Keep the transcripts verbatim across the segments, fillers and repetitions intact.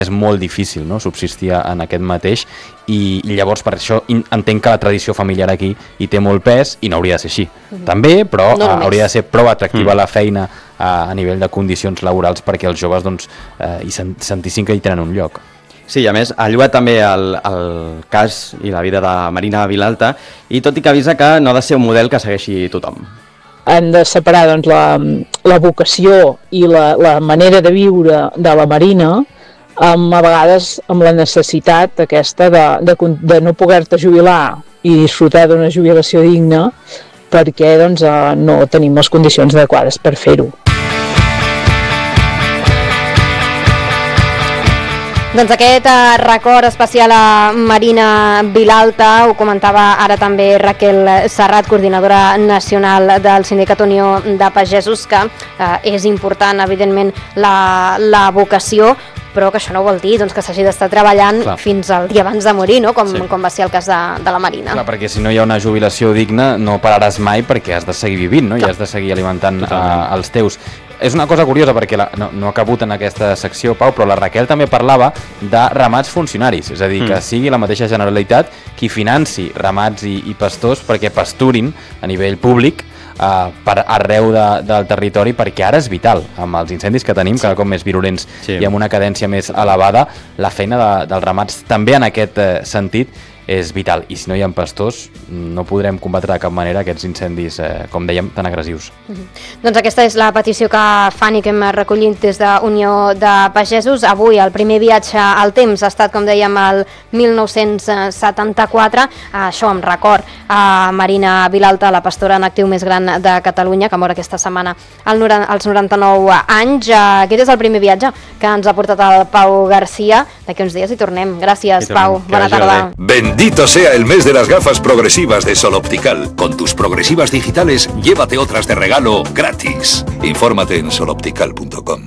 és molt difícil, no?, subsistir en aquest mateix, i, i llavors per això entenc que la tradició familiar aquí hi té molt pes i no hauria de ser així. Mm-hmm. També, però no hauria de ser prou atractiva mm. la feina a, a nivell de condicions laborals perquè els joves doncs, eh, hi sentissin que hi tenen un lloc. Sí, a més, ha lloat també el, el cas i la vida de Marina Vilalta, i tot i que avisa que no ha de ser un model que segueixi tothom. Hem de separar doncs, la, la vocació i la, la manera de viure de la Marina, amb, a vegades amb la necessitat aquesta de, de, de no poder-te jubilar i disfrutar d'una jubilació digna perquè doncs, no tenim les condicions adequades per fer-ho. Doncs aquest eh, record especial a Marina Vilalta ho comentava ara també Raquel Serrat, coordinadora nacional del Sindicat Unió de Pagesos, que eh, és important, evidentment, la, la vocació, però que això no vol dir doncs, que s'hagi d'estar treballant Clar. fins al dia abans de morir, no? com, sí. com va ser el cas de, de la Marina. Clar, perquè si no hi ha una jubilació digna no pararàs mai perquè has de seguir vivint, no? I has de seguir alimentant uh, els teus. És una cosa curiosa perquè la, no, no ha cabut en aquesta secció, Pau, però la Raquel també parlava de ramats funcionaris, és a dir, mm. que sigui la mateixa Generalitat qui financi ramats i, i pastors perquè pasturin a nivell públic uh, per arreu de, del territori, perquè ara és vital, amb els incendis que tenim, cada cop més virulents sí. i amb una cadència més elevada, la feina de, dels ramats també en aquest uh, sentit és vital, i si no hi ha pastors no podrem combatre de cap manera aquests incendis, eh, com dèiem, tan agressius. Mm-hmm. Doncs aquesta és la petició que fan i que hem recollit des de Unió de Pagesos. Avui el primer viatge al temps ha estat, com dèiem, el mil nou-cents setanta-quatre, això amb record a Marina Vilalta, la pastora en actiu més gran de Catalunya, que mor aquesta setmana als noranta-nou anys. Aquest és el primer viatge que ens ha portat el Pau Garcia. D'aquí uns dies hi tornem. Gràcies, Pau. Bona tarda. Bendito sea el mes de las gafas progresivas de Sol Optical. Con tus progresivas digitales, llévate otras de regalo gratis. Infórmate en sol optical punto com.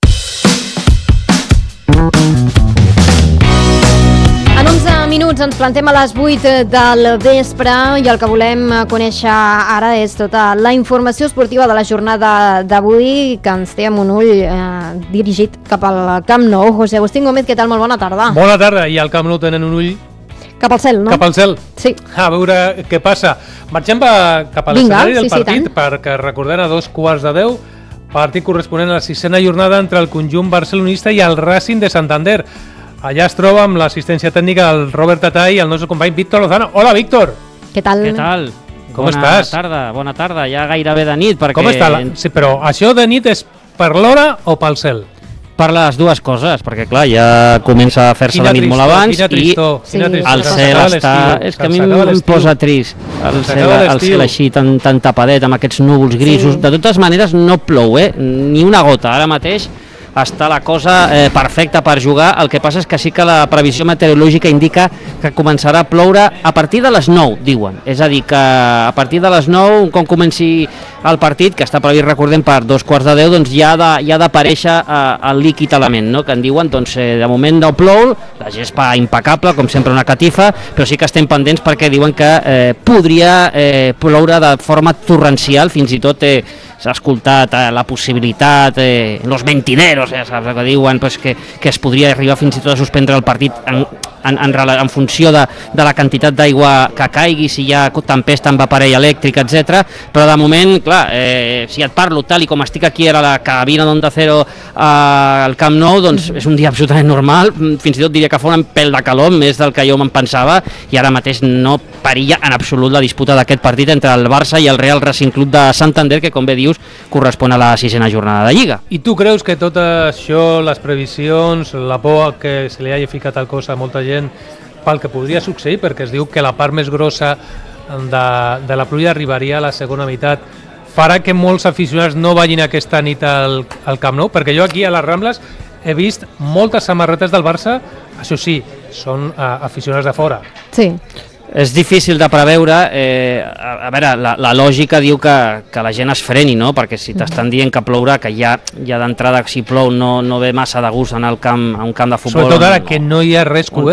En onze minuts ens plantem a les vuit del vespre i el que volem conèixer ara és tota la informació esportiva de la jornada d'avui, que ens té amb un ull eh, dirigit cap al Camp Nou. José Agustín Gómez, què tal? Molt bona tarda. Bona tarda, i al Camp Nou tenen un ull cap al cel, no? Cap al cel. Sí. A veure què passa. Marxem cap a l'escenari del sí, partit sí, perquè recordem a dos quarts de deu, partit corresponent a la sisena jornada entre el conjunt barcelonista i el Racing de Santander. Allà es troba amb l'assistència tècnica del Robert Tatay i el nostre company Víctor Lozano. Hola, Víctor! Què tal? Què tal? Com bona estàs? Tarda, bona tarda, ja gairebé de nit. Perquè... Com està? La... Sí, però això de nit és per l'hora o pel cel? Per les dues coses, perquè clar, ja comença a fer-se de nit tristor, molt abans quina tristor, i quina tristor. el cel està... És que a mi em posa trist el cel, el cel així tan, tan tapadet, amb aquests núvols grisos. Sí. De totes maneres no plou, eh? Ni una gota. Ara mateix està la cosa eh, perfecta per jugar. El que passa és que sí que la previsió meteorològica indica que començarà a ploure a partir de les nou, diuen. És a dir, que a partir de les nou, com comenci el partit, que està previst, recordem, per dos quarts de deu, doncs ja ha de, ja ha d'aparèixer eh, el líquid element, no? Que en diuen, doncs, eh, de moment no plou, la gespa impecable, com sempre una catifa, però sí que estem pendents perquè diuen que eh, podria eh, ploure de forma torrencial, fins i tot eh, s'ha escoltat eh, la possibilitat, eh, los mentideros, eh, saps que diuen pues, que, que es podria arribar fins i tot a suspendre el partit en, en, en, en funció de, de la quantitat d'aigua que caigui, si hi ha tempesta amb aparell elèctric, etcètera. Però de moment, clar, eh, si et parlo tal i com estic aquí a la cabina d'Onda Cero eh, al Camp Nou, doncs és un dia absolutament normal, fins i tot diria que fa un pèl de calor, més del que jo me'n pensava, i ara mateix no perilla en absolut la disputa d'aquest partit entre el Barça i el Real Racing Club de Santander, que com bé dius correspon a la sisena jornada de Lliga. I tu creus que tot això, les previsions, la por que se li hagi ficat al cos a molta gent pel que podria succeir, perquè es diu que la part més grossa de, de la pluja arribaria a la segona meitat, farà que molts aficionats no vagin aquesta nit al, al Camp Nou? Perquè jo aquí a les Rambles he vist moltes samarretes del Barça, això sí, són uh, aficionats de fora. Sí. És difícil de preveure, eh, a, a veure, la, la lògica diu que, que la gent es freni, no? Perquè si t'estan dient que plourà, que ja, ja d'entrada si plou no, no ve massa de gust anar al camp, a un camp de futbol. Sobretot ara que no hi ha res cobert.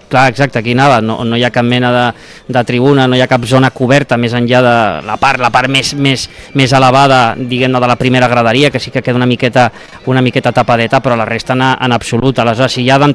Clar, exacte, aquí anava, no, no hi ha cap mena de, de tribuna, no hi ha cap zona coberta més enllà de la part, la part més, més, més elevada, diguem-ne, de la primera graderia, que sí que queda una miqueta, una miqueta tapadeta, però la resta en, en absolut. Aleshores, si ja